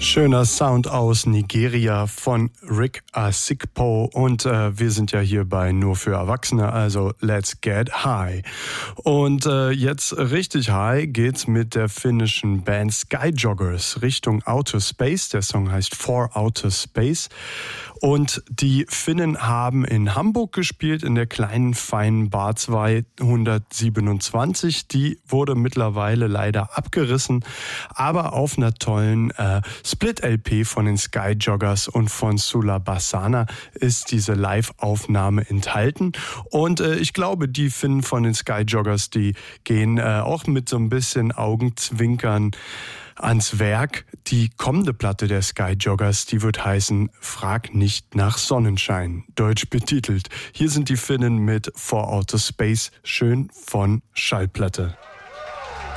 Schöner Sound aus Nigeria von Rick Asikpo und wir sind ja hier bei Nur für Erwachsene, also let's get high. Und jetzt richtig high geht's mit der finnischen Band Skyjoggers Richtung Outer Space. Der Song heißt For Outer Space. Und die Finnen haben in Hamburg gespielt, in der kleinen, feinen Bar 227. Die wurde mittlerweile leider abgerissen, aber auf einer tollen Split-LP von den Skyjoggers und von Sula Bassana ist diese Live-Aufnahme enthalten. Und ich glaube, die Finnen von den Skyjoggers, die gehen auch mit so ein bisschen Augenzwinkern ans Werk. Die kommende Platte der Skyjoggers, die wird heißen Frag nicht nach Sonnenschein, deutsch betitelt. Hier sind die Finnen mit For Outer Space, schön von Schallplatte.